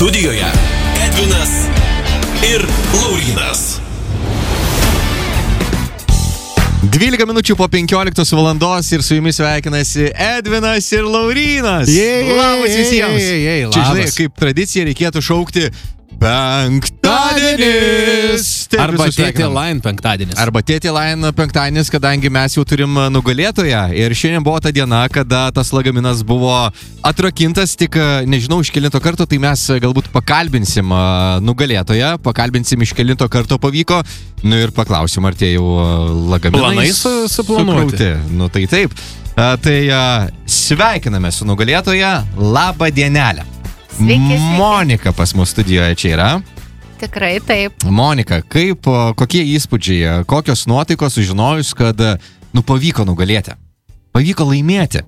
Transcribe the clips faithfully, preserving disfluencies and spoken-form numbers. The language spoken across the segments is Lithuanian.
Studijoje Edvinas ir Laurynas. dvylika minučių po penkioliktos valandos ir su jumis sveikinasi Edvinas ir Laurynas. Jei, labas visiems. Jei, jei, jei, Čia, žinai, kaip tradicija reikėtų šaukti penktadienis. Taip, Arba visus sveikinam. Tėtė Line penktadienis. Arba Tėtė Line penktadienis, kadangi mes jau turim nugalėtoją. Ir šiandien buvo ta diena, kada tas lagaminas buvo atrakintas, tik nežinau iš kelinto karto, tai mes galbūt pakalbinsim nugalėtoją, pakalbinsim iš kelinto karto pavyko. Nu ir paklausim, ar tie jau lagaminai Planai su, suplanuoti. sukrauti. Nu tai taip. A, tai a, sveikiname su nugalėtoja. Labą dienelę. Sveiki, sveiki. Monika pas mus studijoje čia yra. Tikrai taip. Monika, kaip, kokie įspūdžiai, kokios nuotaikos sužinojus, kad, nu, pavyko nugalėti? Pavyko laimėti?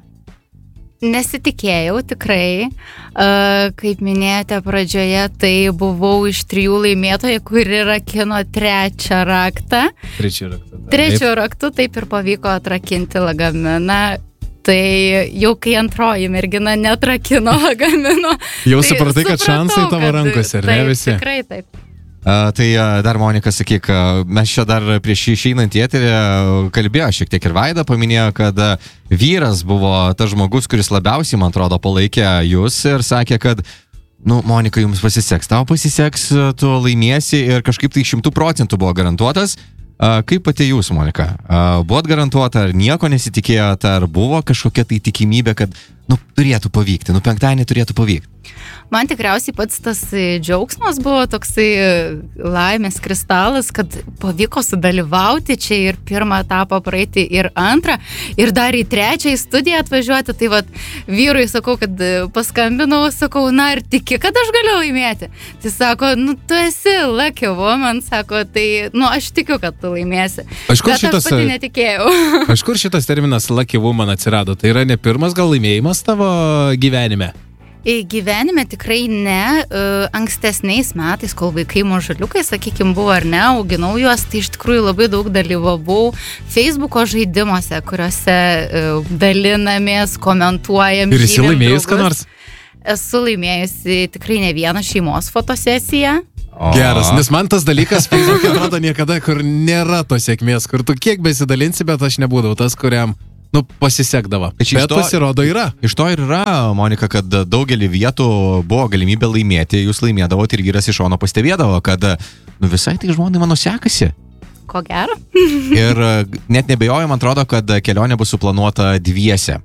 Nesitikėjau tikrai. Uh, kaip minėjote pradžioje, tai buvau iš trijų laimėtojų, kur yra kino trečią raktą. Trečią raktą. Trečių raktų taip ir pavyko atrakinti lagaminą. Tai jau kai antroji mergina netrakino lagamino. Jau tai supratai, kad šansai tavo kad- rankose, ar ne taip, visi? Tikrai taip. A, tai a, dar Monika, sakyk, a, mes čia dar prieš išeinant į eterį kalbėjo šiek tiek ir Vaida paminėjo, kad a, vyras buvo tas žmogus, kuris labiausiai, man atrodo, palaikė jūs ir sakė, kad nu, Monika, jums pasiseks, tau pasiseks, tu laimėsi ir kažkaip tai šimtų procentų buvo garantuotas. A, kaip pati jūs, Monika? A, buvot garantuota, ar nieko nesitikėjote, ar buvo kažkokia tai tikimybė, kad, nu, turėtų pavykti, nu, penktadienį turėtų pavykti? Man tikriausiai pats tas džiaugsmas buvo toksai laimės kristalas, kad pavyko sudalyvauti čia ir pirmą etapą praeiti ir antrą, ir dar į trečią į studiją atvažiuoti. Tai vat vyrui sakau, kad paskambinau, sakau, na ir tiki, kad aš galiu laimėti. Tai sako, nu tu esi lucky woman, sako, tai, nu aš tikiu, kad tu laimėsi. Iš kur Bet šitas, aš pati netikėjau. iš kur šitas terminas lucky woman atsirado? Tai yra ne pirmas gal laimėjimas tavo gyvenime? Į gyvenime tikrai ne, uh, ankstesniais metais, kol vaikai mažuliukai, sakykime, buvo ar ne, auginau juos, tai iš tikrųjų labai daug dalyvavau Facebooko žaidimuose, kuriuose uh, dalinamės, komentuojam. Ir esi laimėjus ką nors? Esu laimėjusi tikrai ne vieną šeimos fotosesiją. O. Geras, nes man tas dalykas Facebook'e atrodo niekada, kur nėra to sėkmės, kur tu kiek besidalinsi, bet aš nebūdavau tas, kuriam nu, pasisekdavo. Tai čia iš Bet to- pasirodo yra. Iš to ir yra, Monika, kad daugelį vietų buvo galimybė laimėti, jūs laimėdavote ir vyras iš šono pastebėdavo, kad nu, visai tai žmonai mano sekasi. Ko gero? Ir net nebejoju, man atrodo, kad kelionė bus suplanuota dviese.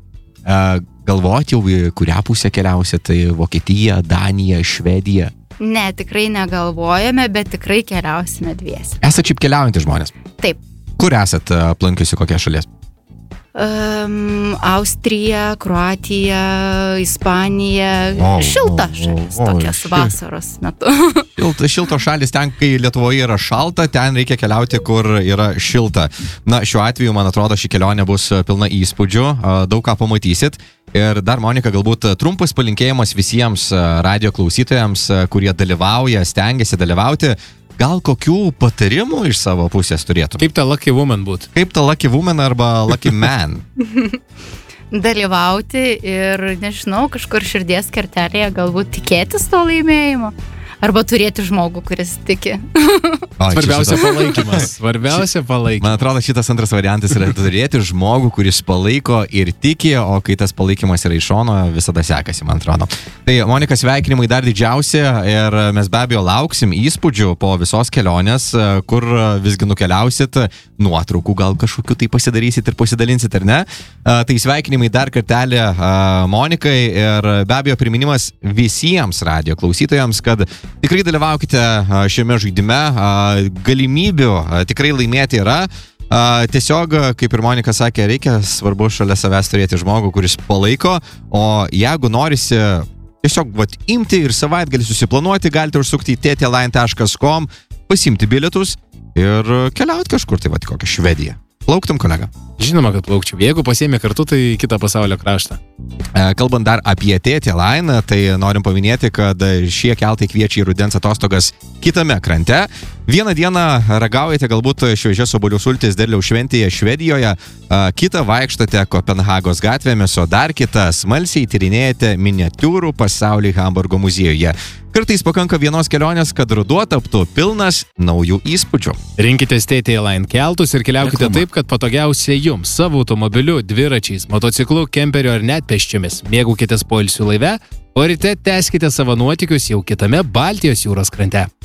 Galvoti jau, į kurią pusę keliausi, tai Vokietija, Danija, Švedija. Ne, tikrai negalvojame, bet tikrai keliausime dviese. Esat šiaip keliaujantys žmonės. Taip. Kur esat aplankiusi kokią šalies? Um, Austrija, Kroatija, Ispanija, O, šilta o, šalis, o, tokias šil- vasaros metu. Šilta, šilto šalis, ten, kai Lietuvoje yra šalta, ten reikia keliauti, kur yra šilta. Na, šiuo atveju, man atrodo, ši kelionė bus pilna įspūdžių, daug ką pamatysit. Ir dar, Monika, galbūt trumpas palinkėjimas visiems radio klausytojams, kurie dalyvauja, stengiasi dalyvauti. Gal kokių patarimų iš savo pusės turėtų? Kaip ta lucky woman būt? Kaip ta lucky woman arba lucky man? Dalyvauti ir, nežinau, kažkur širdies kertelėje galbūt tikėtis to laimėjimo. Arba turėti žmogų, kuris tiki. O, čia Svarbiausia šitas- palaikymas. Svarbiausia palaikymas. Man atrodo, šitas antras variantas yra turėti žmogų, kuris palaiko ir tiki, o kai tas palaikymas yra iš šono, visada sekasi, man atrodo. Tai, Monika, sveikinimai dar didžiausi ir mes be abejo lauksim įspūdžių po visos kelionės, kur visgi nukeliausit, nuotraukų gal kažkokiu tai pasidarysit ir pasidalinsit, ar ne? Tai sveikinimai dar kartelį Monikai ir be abejo priminimas visiems radio klausytojams, kad tikrai dalyvaukite šiame žaidime, galimybių tikrai laimėti yra. Tiesiog, kaip ir Monika sakė, reikia svarbu šalia savęs turėti žmogų, kuris palaiko, o jeigu norisi tiesiog vat, imti ir savaitgalį susiplanuoti, galite užsukti į tėtėline taškas com, pasimti bilietus ir keliauti kažkur, tai vat, kokią Švediją. Plauktum, kolega? Žinoma, kad plaukčiau. Jeigu pasiėmė kartu, tai kitą pasaulio kraštą. Kalbant dar apie Tėtė Line, tai norim paminėti, kad šie keltai kviečia į rudens atostogas kitame krante. Vieną dieną ragaujate galbūt šviežias obuolių sultis derliaus šventėje Švedijoje, kitą vaikštate Kopenhagos gatvėmis, o dar kitą smalsiai tyrinėjate miniatiūrų pasaulį Hamburgo muziejuje. Kartais pakanka vienos kelionės, kad ruduo taptų pilnas naujų įspūdžių. Rinkitės T T Line keltus ir keliaukite Reklama. taip, kad patogiausia jums savo automobiliu, dviračiais, motociklu, kemperiu ar net pėsčiomis. Mėgaukitės poilsių laive, o ryte tęskite savo nuotykius jau kitame Baltijos jūros krante.